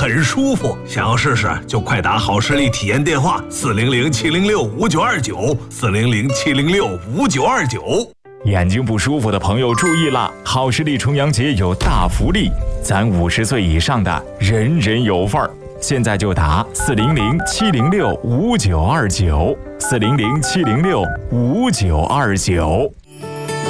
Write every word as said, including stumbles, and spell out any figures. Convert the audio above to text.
很舒服。想要试试就快打好视力体验电话四零零七零六五九二九四零零七零六五九二九。 眼睛不舒服的朋友注意啦！好视力重阳节有大福利，咱五十岁以上的人人有份儿。现在就打四零零七零六五九二九四零零七零六五九二九。